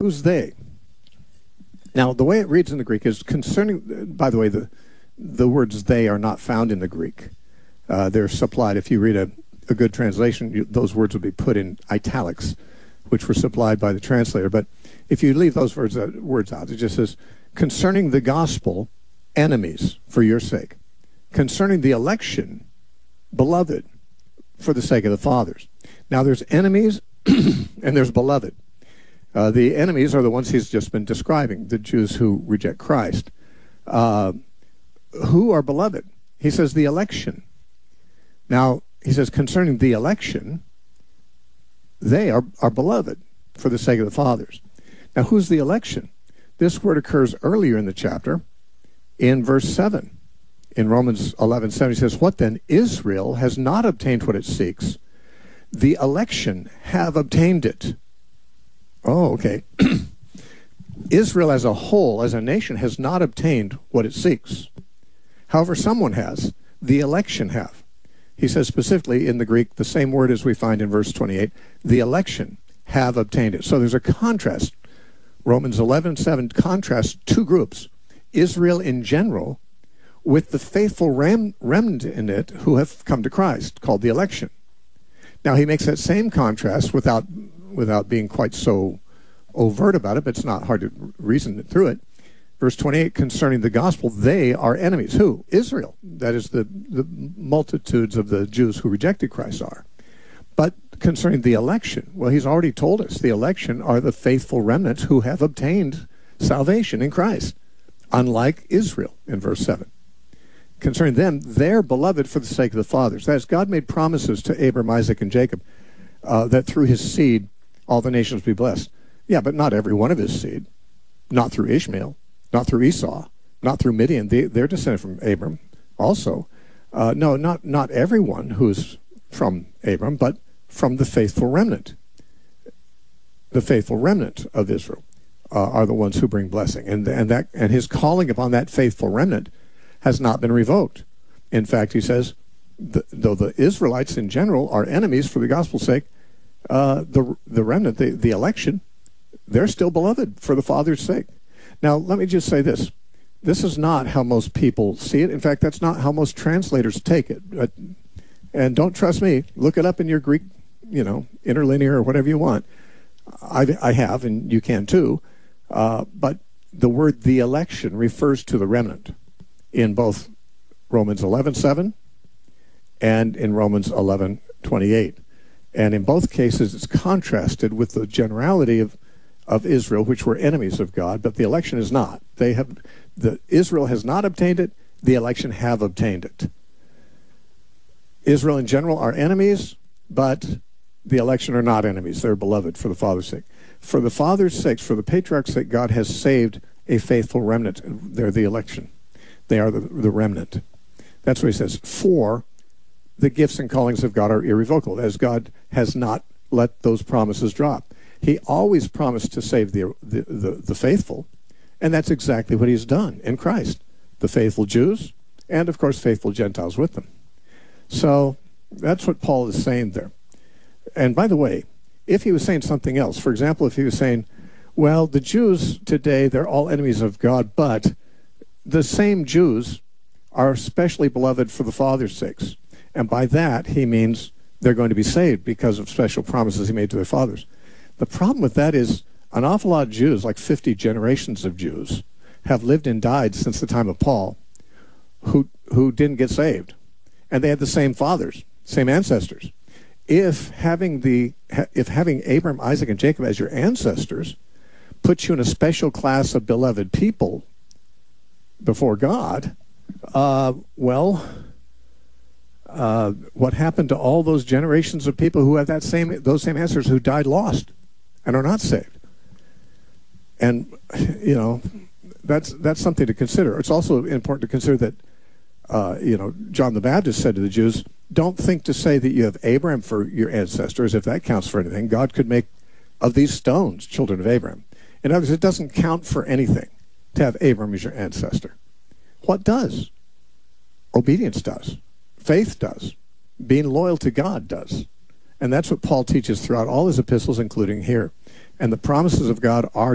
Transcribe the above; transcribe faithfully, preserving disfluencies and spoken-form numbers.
who's they? Now, the way it reads in the Greek is concerning, by the way, the, the words they are not found in the Greek. Uh, they're supplied. If you read a, a good translation, you, those words will be put in italics, which were supplied by the translator. But if you leave those words, uh, words out, it just says, concerning the gospel, enemies for your sake. Concerning the election, beloved, for the sake of the fathers. Now, there's enemies and there's beloved. Uh, the enemies are the ones he's just been describing, the Jews who reject Christ. Uh, who are beloved? He says the election. Now, he says concerning the election, they are, are beloved for the sake of the fathers. Now, who's the election? This word occurs earlier in the chapter in verse seven. In Romans eleven seven, he says, what then? Israel has not obtained what it seeks. The election have obtained it. Oh, okay. Israel as a whole, as a nation, has not obtained what it seeks. However, someone has. The election have. He says specifically in the Greek, the same word as we find in verse twenty-eight, the election have obtained it. So there's a contrast. Romans eleven seven contrasts two groups. Israel in general with the faithful rem remnant in it who have come to Christ, called the election. Now, he makes that same contrast without without being quite so overt about it, but it's not hard to reason through it. Verse twenty-eight, concerning the gospel, they are enemies. Who? Israel. That is, the, the multitudes of the Jews who rejected Christ are. But concerning the election, well, he's already told us the election are the faithful remnants who have obtained salvation in Christ, unlike Israel in verse seven. Concerning them, they're beloved for the sake of the fathers. That is, God made promises to Abraham, Isaac, and Jacob uh, that through his seed all the nations be blessed. Yeah, but not every one of his seed. Not through Ishmael, not through Esau, not through Midian. They, they're descended from Abram also. Uh, no, not, not everyone who's from Abram, but from the faithful remnant. The faithful remnant of Israel uh, are the ones who bring blessing. And, and, that, and his calling upon that faithful remnant has not been revoked. In fact, he says, the, though the Israelites in general are enemies for the gospel's sake, uh, the, the remnant, the, the election, they're still beloved for the Father's sake. Now, let me just say this. This is not how most people see it. In fact, that's not how most translators take it. But, and don't trust me. Look it up in your Greek, you know, interlinear or whatever you want. I, I have, and you can too. Uh, but the word the election refers to the remnant in both Romans eleven seven and in Romans eleven twenty-eight. And in both cases, it's contrasted with the generality of of Israel, which were enemies of God, but the election is not. They have, the Israel has not obtained it, the election have obtained it. Israel in general are enemies, but the election are not enemies. They're beloved for the Father's sake. For the Father's sake, for the patriarch's sake, God has saved a faithful remnant. They're the election. They are the, the remnant. That's what he says. For the gifts and callings of God are irrevocable, as God has not let those promises drop. He always promised to save the, the, the, the faithful, and that's exactly what he's done in Christ. The faithful Jews, and of course faithful Gentiles with them. So that's what Paul is saying there. And by the way, if he was saying something else, for example, if he was saying, well, the Jews today, they're all enemies of God, but the same Jews are especially beloved for the Father's sakes. And by that, he means they're going to be saved because of special promises he made to their fathers. The problem with that is an awful lot of Jews, like fifty generations of Jews, have lived and died since the time of Paul who, who didn't get saved. And they had the same fathers, same ancestors. If having, the, if having Abraham, Isaac, and Jacob as your ancestors puts you in a special class of beloved people before God, uh, well, uh, what happened to all those generations of people who have that same, those same ancestors who died lost and are not saved? And, you know, that's, that's something to consider. It's also important to consider that, uh, you know, John the Baptist said to the Jews, don't think to say that you have Abraham for your ancestors, if that counts for anything. God could make of these stones children of Abraham. In other words, it doesn't count for anything to have Abraham as your ancestor. What does? Obedience does. Faith does. Being loyal to God does. And that's what Paul teaches throughout all his epistles, including here. And the promises of God are